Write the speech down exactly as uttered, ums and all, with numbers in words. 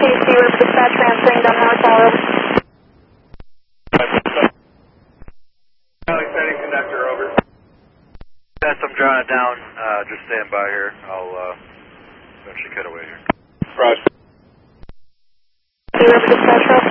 C River Dispatch transferring down Howard Tower. Valley setting conductor, over. Yes, I'm drawing it down. Uh, just stand by here. I'll uh, eventually cut away here. Roger. C River Dispatch,